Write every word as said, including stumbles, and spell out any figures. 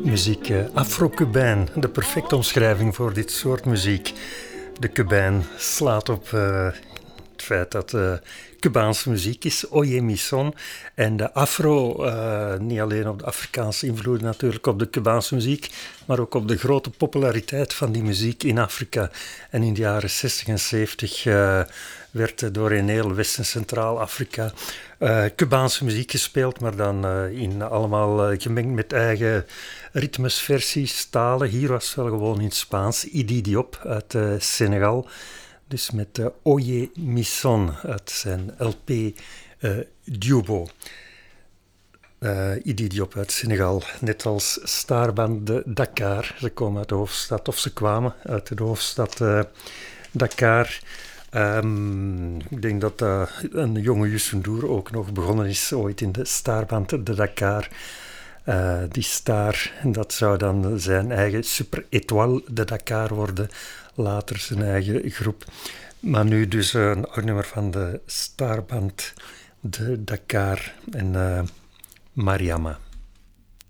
muziek. Uh, Afro-Cubijn, de perfecte omschrijving voor dit soort muziek. De Cubijn slaat op uh, het feit dat uh, Cubaanse muziek is, Oye Mi Son. En de afro, uh, niet alleen op de Afrikaanse invloed natuurlijk op de Cubaanse muziek, maar ook op de grote populariteit van die muziek in Afrika. En in de jaren zestig en zeventig uh, werd door in heel West- en Centraal-Afrika uh, Cubaanse muziek gespeeld, maar dan uh, in allemaal uh, gemengd met eigen ritmes, versies, talen. Hier was het wel gewoon in het Spaans. Idi Diop uit uh, Senegal. Dus met uh, Oye Mi Son uit zijn L P uh, Diobo. Uh, Idi Diop uit Senegal, net als Starband de Dakar. Ze komen uit de hoofdstad, of ze kwamen uit de hoofdstad uh, Dakar. Um, ik denk dat uh, een jonge Youssou N'Dour ook nog begonnen is ooit in de Starband de Dakar. Uh, die star, dat zou dan zijn eigen Super Étoile de Dakar worden, later zijn eigen groep. Maar nu dus uh, een oud nummer van de Starband de Dakar en uh, Mariama.